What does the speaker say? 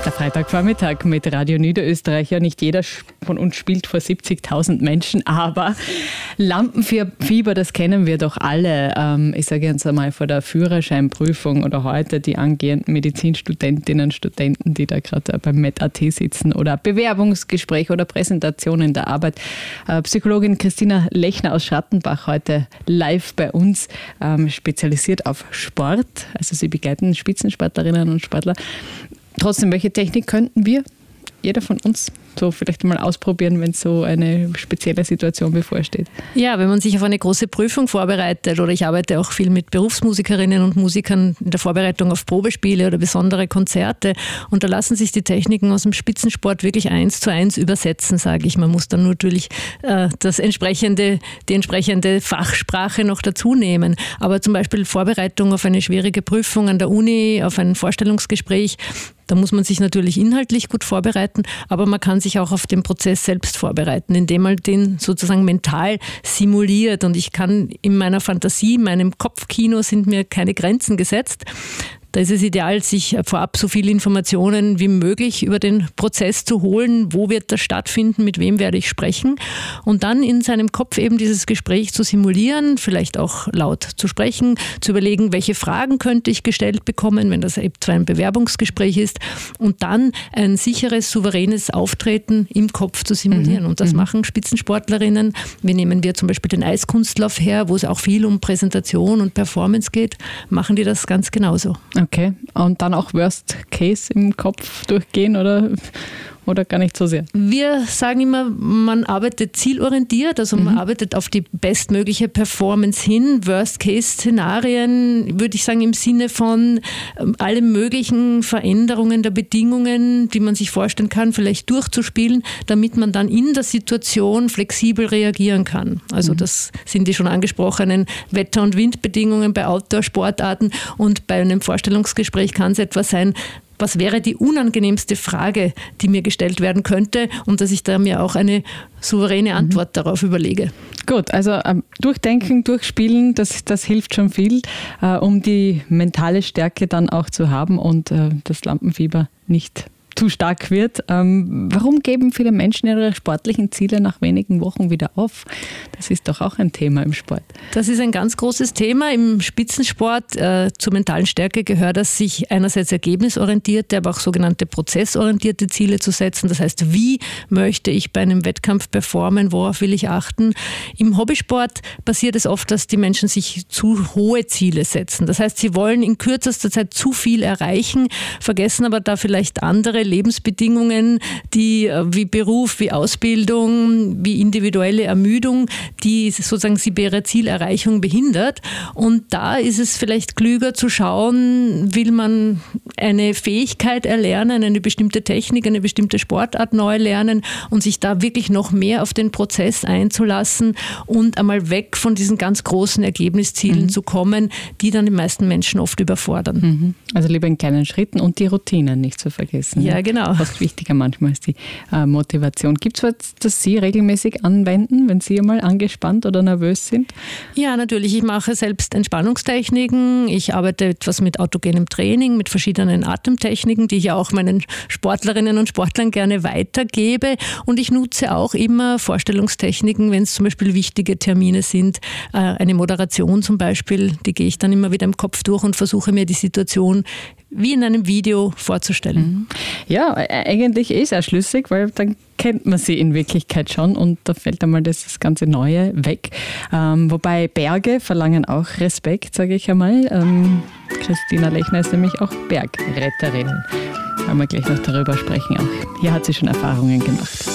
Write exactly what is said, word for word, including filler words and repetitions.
Der Freitagvormittag mit Radio Niederösterreich. Ja, nicht jeder von uns spielt vor siebzigtausend Menschen, aber Lampenfieber, das kennen wir doch alle. Ähm, ich sage jetzt einmal vor der Führerscheinprüfung oder heute die angehenden Medizinstudentinnen und Studenten, die da gerade beim Med Punkt A T sitzen oder Bewerbungsgespräch oder Präsentation in der Arbeit. Äh, Psychologin Christina Lechner aus Schrattenbach heute live bei uns, ähm, spezialisiert auf Sport. Also sie begleiten Spitzensportlerinnen und Sportler. Trotzdem, welche Technik könnten wir, jeder von uns, so vielleicht mal ausprobieren, wenn so eine spezielle Situation bevorsteht? Ja, wenn man sich auf eine große Prüfung vorbereitet, oder ich arbeite auch viel mit Berufsmusikerinnen und Musikern in der Vorbereitung auf Probespiele oder besondere Konzerte, und da lassen sich die Techniken aus dem Spitzensport wirklich eins zu eins übersetzen, sage ich. Man muss dann natürlich äh, das entsprechende, die entsprechende Fachsprache noch dazu nehmen. Aber zum Beispiel Vorbereitung auf eine schwierige Prüfung an der Uni, auf ein Vorstellungsgespräch, da muss man sich natürlich inhaltlich gut vorbereiten, aber man kann sich auch auf den Prozess selbst vorbereiten, indem man den sozusagen mental simuliert. Und ich kann in meiner Fantasie, in meinem Kopfkino sind mir keine Grenzen gesetzt. Da ist es ideal, sich vorab so viele Informationen wie möglich über den Prozess zu holen. Wo wird das stattfinden? Mit wem werde ich sprechen? Und dann in seinem Kopf eben dieses Gespräch zu simulieren, vielleicht auch laut zu sprechen, zu überlegen, welche Fragen könnte ich gestellt bekommen, wenn das eben zwar ein Bewerbungsgespräch ist, und dann ein sicheres, souveränes Auftreten im Kopf zu simulieren. Mhm. Und das mhm. machen Spitzensportlerinnen. Wie nehmen wir zum Beispiel den Eiskunstlauf her, wo es auch viel um Präsentation und Performance geht, machen die das ganz genauso. Okay, und dann auch Worst Case im Kopf durchgehen oder, oder gar nicht so sehr? Wir sagen immer, man arbeitet zielorientiert, also man mhm. arbeitet auf die bestmögliche Performance hin. Worst Case Szenarien, würde ich sagen, im Sinne von alle möglichen Veränderungen der Bedingungen, die man sich vorstellen kann, vielleicht durchzuspielen, damit man dann in der Situation flexibel reagieren kann. Also mhm. das sind die schon angesprochenen Wetter- und Windbedingungen bei Outdoor-Sportarten, und bei einem Vorstellungsgespräch kann es etwas sein, was wäre die unangenehmste Frage, die mir gestellt werden könnte, und dass ich da mir auch eine souveräne Antwort mhm. darauf überlege. Gut, also ähm, durchdenken, durchspielen, das, das hilft schon viel, äh, um die mentale Stärke dann auch zu haben und äh, das Lampenfieber nicht zu stark wird. Ähm, warum geben viele Menschen ihre sportlichen Ziele nach wenigen Wochen wieder auf? Das ist doch auch ein Thema im Sport. Das ist ein ganz großes Thema im Spitzensport. Äh, zur mentalen Stärke gehört es, sich einerseits ergebnisorientierte, aber auch sogenannte prozessorientierte Ziele zu setzen. Das heißt, wie möchte ich bei einem Wettkampf performen? Worauf will ich achten? Im Hobbysport passiert es oft, dass die Menschen sich zu hohe Ziele setzen. Das heißt, sie wollen in kürzester Zeit zu viel erreichen, vergessen aber da vielleicht andere Lebensbedingungen, die wie Beruf, wie Ausbildung, wie individuelle Ermüdung, die sozusagen sie bei ihrer Zielerreichung behindert. Und da ist es vielleicht klüger zu schauen, will man eine Fähigkeit erlernen, eine bestimmte Technik, eine bestimmte Sportart neu lernen, und sich da wirklich noch mehr auf den Prozess einzulassen und einmal weg von diesen ganz großen Ergebniszielen mhm. zu kommen, die dann die meisten Menschen oft überfordern. Mhm. Also lieber in kleinen Schritten und die Routinen nicht zu vergessen. Ja, genau. Fast wichtiger manchmal ist die äh, Motivation. Gibt es was, das Sie regelmäßig anwenden, wenn Sie einmal angespannt oder nervös sind? Ja, natürlich. Ich mache selbst Entspannungstechniken. Ich arbeite etwas mit autogenem Training, mit verschiedenen Atemtechniken, die ich ja auch meinen Sportlerinnen und Sportlern gerne weitergebe. Und ich nutze auch immer Vorstellungstechniken, wenn es zum Beispiel wichtige Termine sind. Äh, eine Moderation zum Beispiel, die gehe ich dann immer wieder im Kopf durch und versuche mir die Situation wie in einem Video vorzustellen. Ja, eigentlich ist es auch schlüssig, weil dann kennt man sie in Wirklichkeit schon und da fällt einmal das, das ganze Neue weg. Ähm, wobei Berge verlangen auch Respekt, sage ich einmal. Ähm, Christina Lechner ist nämlich auch Bergretterin. Werden wir gleich noch darüber sprechen. Auch hier hat sie schon Erfahrungen gemacht.